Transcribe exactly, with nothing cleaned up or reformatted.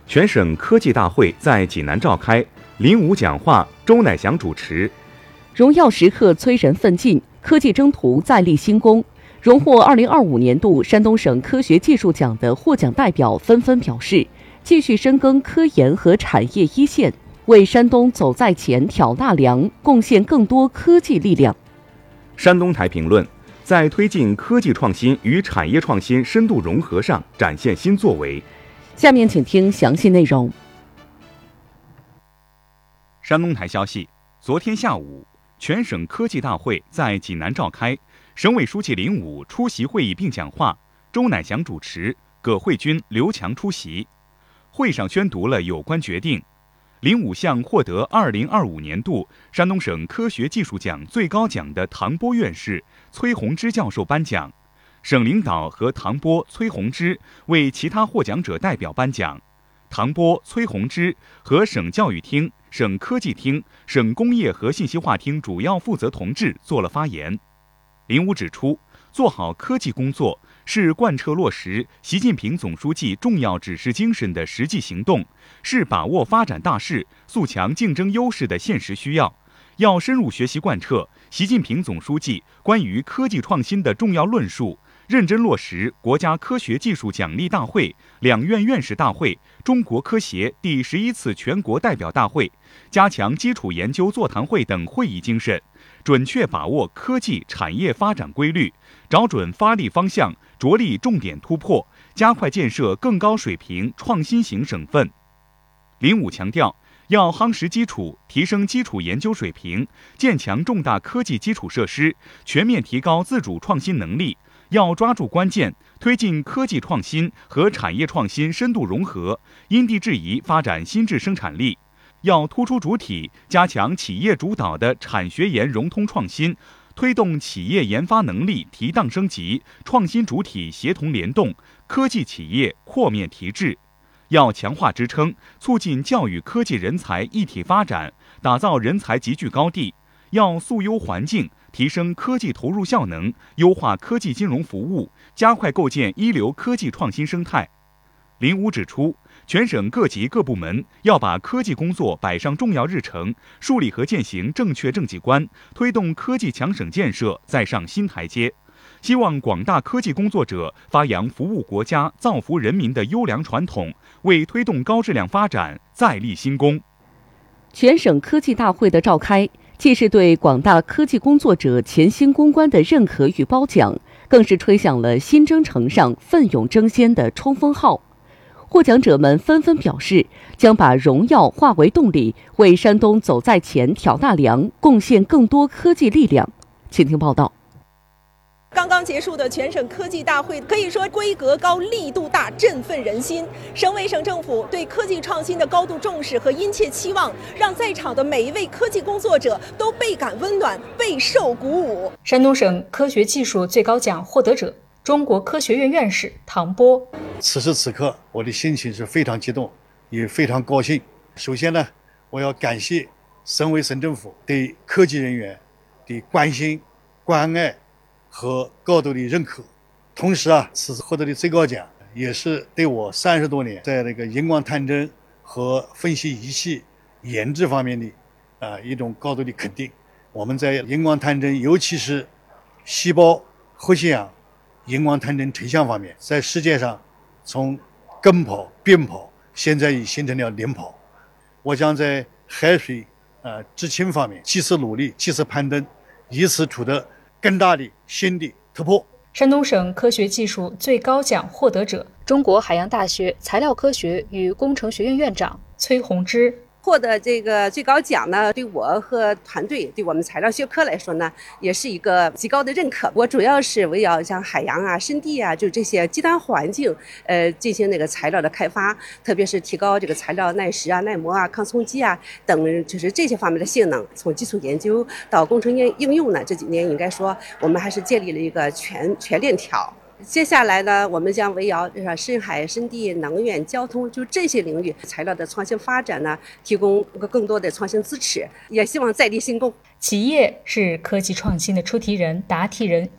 全省科技大会在济南召开，林武讲话，周乃祥主持。 荣耀时刻催人奋进，科技征途再立新功。荣获二零二五年度山东省科学技术奖的获奖代表纷纷表示，继续深耕科研和产业一线，为山东走在前挑大梁，贡献更多科技力量。 山东台评论，在推进科技创新与产业创新深度融合上展现新作为。 下面请听详细内容。 山东台消息，昨天下午，全省科技大会在济南召开，省委书记林武出席会议并讲话，周乃祥主持，葛慧军、刘强出席。会上宣读了有关决定。林武向获得二零二五年度山东省科学技术奖最高奖的唐波院士、崔洪之教授颁奖。省领导和唐波、崔洪之为其他获奖者代表颁奖。唐波、崔洪之和省教育厅、省科技厅、省工业和信息化厅主要负责同志做了发言。林武指出，做好科技工作是贯彻落实习近平总书记重要指示精神的实际行动，是把握发展大势、塑强竞争优势的现实需要。要深入学习贯彻习近平总书记关于科技创新的重要论述，认真落实国家科学技术奖励大会、两院院士大会、中国科协第十一次全国代表大会、加强基础研究座谈会等会议精神，准确把握科技产业发展规律，找准发力方向，着力重点突破，加快建设更高水平创新型省份。林武强调，要夯实基础，提升基础研究水平，建强重大科技基础设施，全面提高自主创新能力。要抓住关键，推进科技创新和产业创新深度融合，因地制宜发展新质生产力。要突出主体，加强企业主导的产学研融通创新，推动企业研发能力提档升级，创新主体协同联动，科技企业扩面提质。要强化支撑，促进教育科技人才一体发展，打造人才集聚高地。要塑优环境，提升科技投入效能，优化科技金融服务，加快构建一流科技创新生态。林武指出，全省各级各部门要把科技工作摆上重要日程，树立和践行正确政绩观，推动科技强省建设再上新台阶。希望广大科技工作者发扬服务国家、造福人民的优良传统，为推动高质量发展再立新功。 全省科技大会的召开，既是对广大科技工作者潜心攻关的认可与褒奖，更是吹响了新征程上奋勇争先的冲锋号。获奖者们纷纷表示，将把荣耀化为动力，为山东走在前挑大梁，贡献更多科技力量。请听报道。 刚刚结束的全省科技大会可以说规格高、力度大、振奋人心。省委省政府对科技创新的高度重视和殷切期望，让在场的每一位科技工作者都倍感温暖、备受鼓舞。 山东省科学技术最高奖获得者、中国科学院院士唐波。 此时此刻，我的心情是非常激动，也非常高兴。首先呢，我要感谢省委省政府对科技人员的关心、关爱和高度的认可。同时啊，此次获得的最高奖也是对我三十多年在那个荧光探针和分析仪器研制方面的啊、呃、一种高度的肯定。我们在荧光探针，尤其是细胞活性氧荧光探针成像方面，在世界上从跟跑、并跑，现在已形成了领跑。我将在海水呃知青方面继续努力，继续攀登，以此取得更大的新的突破。 山东省科学技术最高奖获得者、中国海洋大学材料科学与工程学院院长崔洪之。 获得这个最高奖呢，对我和团队，对我们材料学科来说呢，也是一个极高的认可。我主要是围绕像海洋啊、深地啊，就这些极端环境，呃，进行那个材料的开发，特别是提高这个材料耐蚀啊、耐磨啊、抗冲击啊等，就是这些方面的性能。从基础研究到工程应应用呢，这几年应该说我们还是建立了一个全全链条。接下来呢，我们将围绕深海、深地、能源、交通，就这些领域材料的创新发展呢，提供更多的创新支持，也希望再立新功。 企业是科技创新的出题人、答题人，